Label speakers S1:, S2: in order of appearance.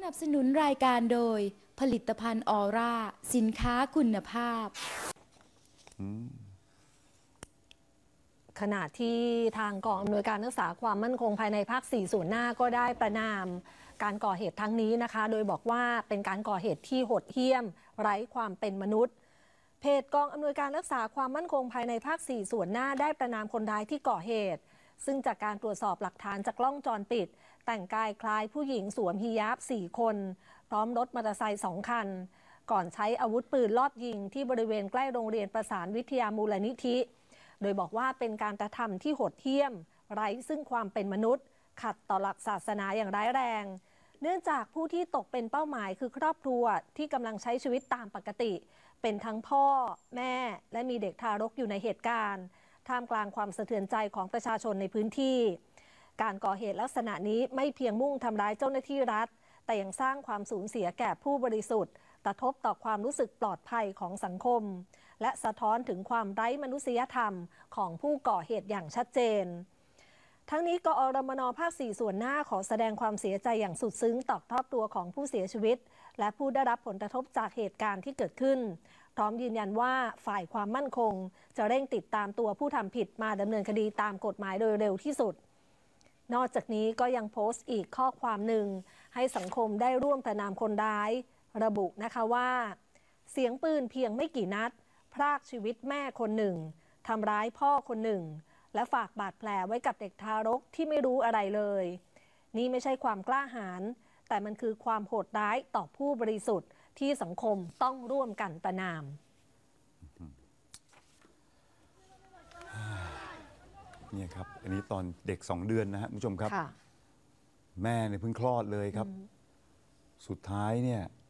S1: นับสนุนรายการโดยผลิตภัณฑ์ออร่าสินค้าคุณภาพ
S2: ขณะที่ทางกองอำนวยการรักษาความมั่นคงภายในภาค 4 ส่วนหน้าก็ได้ประนามการก่อเหตุทั้งนี้นะคะ โดยบอกว่าเป็นการก่อเหตุที่โหดเหี้ยมไร้ความเป็นมนุษย์เพจกองอำนวยการรักษาความมั่นคงภายในภาค 4 ส่วนหน้าได้ประนามคนร้ายที่ก่อเหตุซึ่งจากการตรวจสอบหลักฐานจากกล้องจรปิดแต่งกายคล้ายผู้หญิงสวมฮิญาบ 4 คนพร้อมรถมอเตอร์ไซค์ 2 คันก่อนใช้อาวุธปืนลอบยิงที่บริเวณใกล้โรงเรียนประสานวิทยามูลนิธิโดยบอกว่าเป็นการกระทำที่โหดเหี้ยมไร้ซึ่งความเป็นมนุษย์ขัดต่อหลักศาสนาอย่างร้ายแรงเนื่องจากผู้ที่ตกเป็นเป้าหมายคือครอบครัวที่กำลังใช้ชีวิตตามปกติเป็นทั้งพ่อแม่และมีเด็กทารกอยู่ในเหตุการณ์ท่ามกลางความสะเทือนใจของประชาชนในพื้นที่การก่อเหตุลักษณะนี้ไม่เพียงมุ่งทำร้ายเจ้าหน้าที่รัฐแต่ยังสร้างความสูญเสียแก่ผู้บริสุทธิ์กระทบต่อความรู้สึกปลอดภัยของสังคมและสะท้อนถึงความไร้มนุษยธรรมของผู้ก่อเหตุอย่างชัดเจนทั้งนี้กอรมนภาค 4 ส่วนหน้าขอแสดงความเสียใจอย่างสุดซึ้งต่อครอบครัวของผู้เสียชีวิตและผู้ได้รับผลกระทบจากเหตุการณ์ที่เกิดขึ้นพร้อมยืนยันว่าฝ่ายความมั่นคงจะเร่งติดตามตัวผู้ทำผิดมาดำเนินคดีตามกฎหมายโดยเร็วที่สุดนอกจากนี้ก็ยังโพสต์อีกข้อความหนึ่งให้สังคมได้ร่วมประนามคนร้ายระบุนะคะว่าเสียงปืนเพียงไม่กี่นัดพรากชีวิตแม่คนหนึ่งทำร้ายพ่อคนหนึ่งและฝากบาดแผลไว้กับเด็กทารกที่ไม่รู้อะไรเลยนี่ไม่ใช่ความกล้าหาญแต่มันคือความโหดร้ายต่อผู้บริสุทธิ์ที่สังคมต้องร่วมกันประนาม
S3: เนี่ยครับอันนี้ตอนเด็ก2 เดือนนะฮะคุณผู้ชมครับแม่เนี่ยเพิ่งคลอดเลยครับสุดท้ายเนี่ย